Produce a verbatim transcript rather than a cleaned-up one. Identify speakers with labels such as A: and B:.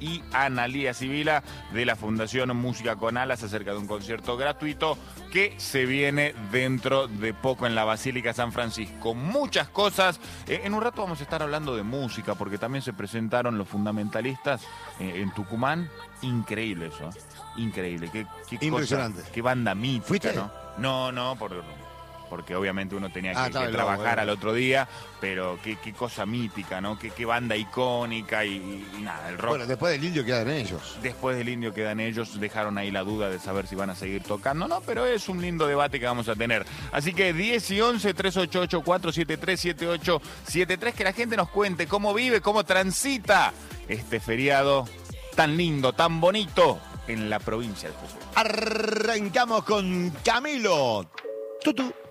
A: y Analía Sibila de la Fundación Música con Alas acerca de un concierto gratuito que se viene dentro de poco en la Basílica San Francisco. Muchas cosas. Eh, en un rato vamos a estar hablando de música porque también se presentaron los fundamentalistas eh, en Tucumán. Increíble eso, ¿eh? Increíble. Qué, qué
B: Impresionante.
A: Cosa, qué banda mítica.
B: ¿Fuiste?
A: ¿No? No, no, por, porque obviamente uno tenía que,
B: Ah,
A: que
B: claro,
A: trabajar
B: bueno.
A: al otro día, pero qué, qué cosa mítica, ¿no? Qué, qué banda icónica y, y nada, el rock.
B: Bueno, después del Indio quedan ellos.
A: Después del Indio quedan ellos, dejaron ahí la duda de saber si van a seguir tocando, no, pero es un lindo debate que vamos a tener. Así que diez y once, tres ocho ocho, cuatro siete tres, siete ocho siete tres, que la gente nos cuente cómo vive, cómo transita este feriado tan lindo, tan bonito en la provincia de Jujuy.
B: Arrancamos con Camilo. Tutu.